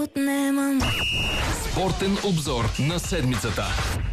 Спортен обзор на седмицата.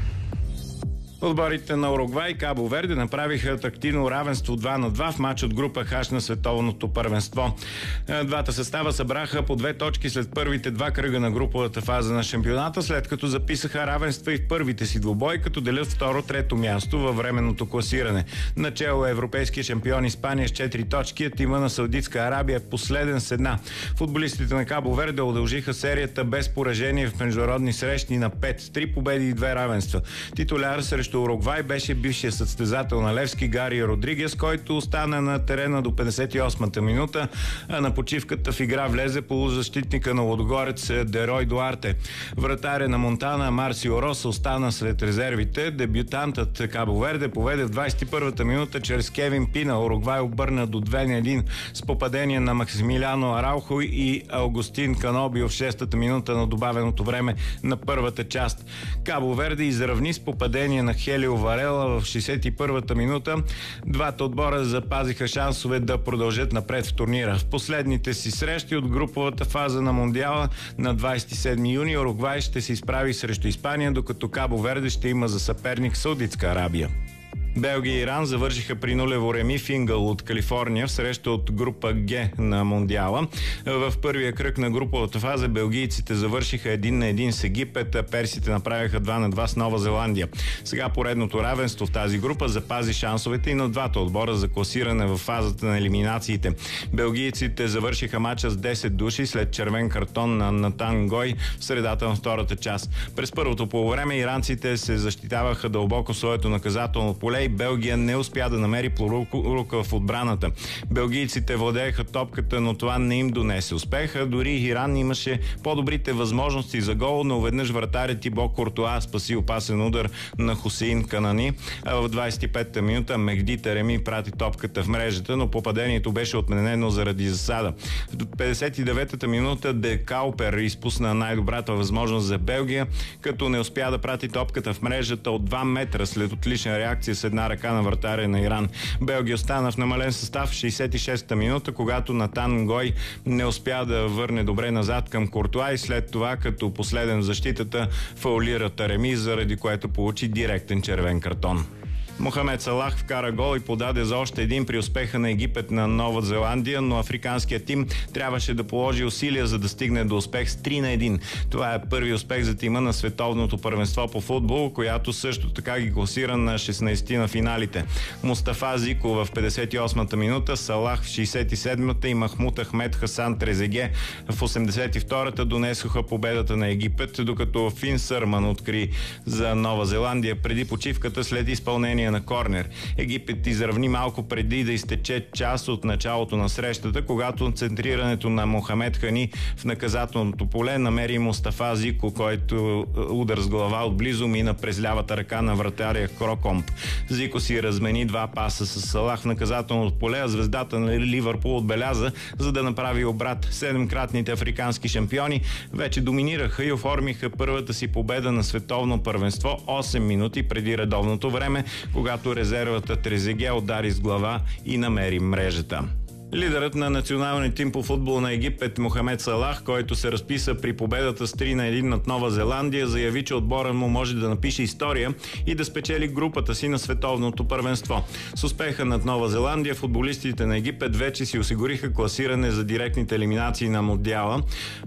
Отборите на Уругвай и Кабо Верде направиха атрактивно равенство 2-2 в матч от група H на световното първенство. Двата състава събраха по 2 точки след първите 2 кръга на груповата фаза на шампионата, след като записаха равенства и в първите си двубой, като делят второ-трето място във временното класиране. Начело е европейския шампион Испания с 4 точки, а тима на Саудитска Арабия е последен с 1. Футболистите на Кабо Верде удължиха серията без поражение в международни срещи на 5, 3 победи и 2 равенства. Титуляр срещу Уругвай беше бившия състезател на Левски Гари Родригес, който остана на терена до 58-та минута, а на почивката в игра влезе полузащитника на Лудогорец Дерой Дуарте. Вратаря на Монтана Марсио Рос остана след резервите. Дебютантът Кабо Верде поведе в 21-та минута чрез Кевин Пина. Уругвай обърна до 2-1 с попадение на Максимилиано Араухо и Аугустин Канобио в 6-та минута на добавеното време на първата част. Кабо Верде изравни с попадение на Хелио Варела в 61-та минута. Двата отбора запазиха шансове да продължат напред в турнира. В последните си срещи от груповата фаза на Мондиала на 27 юни Уругвай ще се изправи срещу Испания, докато Кабо Верде ще има за съперник Саудитска Арабия. Белгия и Иран завършиха при нулево реми в Ингъл от Калифорния в среща от група Г на Мондиала. В първия кръг на груповата фаза белгийците завършиха 1-1 с Египет, а персите направиха 2-2 с Нова Зеландия. Сега поредното равенство в тази група запази шансовете и на двата отбора за класиране в фазата на елиминациите. Белгийците завършиха матча с 10 души след червен картон на Натан Гой в средата на втората част. През първото полувреме иранците се защитаваха дълбоко в своето наказателно поле и Белгия не успя да намери порука в отбраната. Белгийците владееха топката, но това не им донесе успеха. Дори Иран имаше по-добрите възможности за гол, но веднъж вратарят Тибо Куртуа спаси опасен удар на Хусейн Канани. А в 25-та минута Мехди Тареми прати топката в мрежата, но попадението беше отменено заради засада. В 59-та минута Де Каупер изпусна най-добрата възможност за Белгия, като не успя да прати топката в мрежата от 2 метра след отлична реакция с една ръка на вратаря на Иран. Белгия остана в намален състав в 66-та минута, когато Натан Гой не успя да върне добре назад към Куртуа и след това като последен в защитата фаулира Тареми, заради което получи директен червен картон. Мохамед Салах вкара гол и подаде за още един при успеха на Египет на Нова Зеландия, но африканският тим трябваше да положи усилия, за да стигне до успех с 3-1. Това е първи успех за тима на световното първенство по футбол, която също така ги класира на 16 на финалите. Мустафа Зико в 58-та минута, Салах в 67-та и Махмуд Ахмед Хасан Трезеге в 82-та донесоха победата на Египет, докато Фин Сърман откри за Нова Зеландия преди почивката след изпълнение на корнер. Египет изравни малко преди да изтече част от началото на срещата, когато центрирането на Мохамед Хани в наказателното поле намери Мустафа Зико, който удар с глава отблизо мина през лявата ръка на вратаря Крокомп. Зико си размени 2 паса с Салах в наказателното поле, а звездата на Ливърпул отбеляза, за да направи обрат. 7-кратните африкански шампиони вече доминираха и оформиха първата си победа на световно първенство 8 минути преди редовното време, когато резервата Трезеге удари с глава и намери мрежата. Лидерът на националния тим по футбол на Египет Мохамед Салах, който се разписа при победата с 3-1 над Нова Зеландия, заяви, че отборът му може да напише история и да спечели групата си на световното първенство. С успеха над Нова Зеландия футболистите на Египет вече си осигуриха класиране за директните елиминации на Мондиала.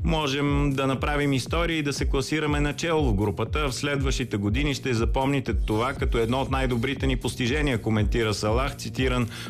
Можем да направим история и да се класираме начело в групата. В следващите години ще запомните това като едно от най-добрите ни постижения, коментира Салах, цитиран